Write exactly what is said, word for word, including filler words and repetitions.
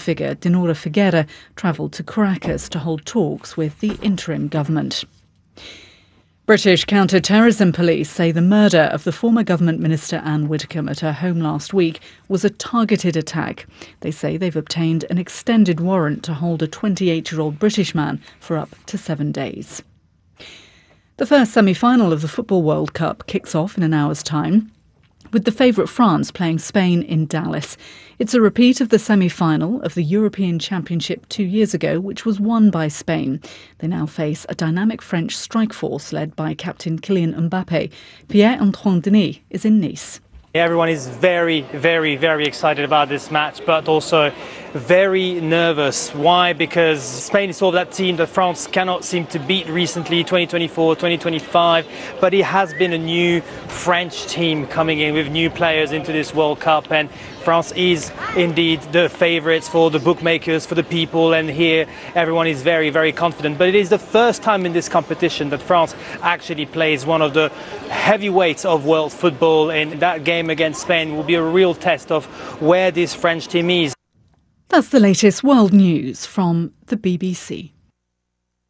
figure, Dinora Figueira, travelled to Caracas to hold talks with the interim government. British counter-terrorism police say the murder of the former government minister Anne Widdecombe at her home last week was a targeted attack. They say they've obtained an extended warrant to hold a twenty-eight-year-old British man for up to seven days. The first semi-final of the Football World Cup kicks off in an hour's time, with the favourite France playing Spain in Dallas. It's a repeat of the semi-final of the European Championship two years ago, which was won by Spain. They now face a dynamic French strike force led by captain Kylian Mbappe. Pierre-Antoine Denis is in Nice. Everyone is very, very, very excited about this match, but also very nervous. Why? Because Spain is sort of that team that France cannot seem to beat recently, twenty twenty-four, twenty twenty-five, but it has been a new French team coming in with new players into this World Cup, and France is indeed the favourites for the bookmakers, for the people, and here everyone is very, very confident. But it is the first time in this competition that France actually plays one of the heavyweights of world football, and that game against Spain will be a real test of where this French team is. That's the latest world news from the B B C.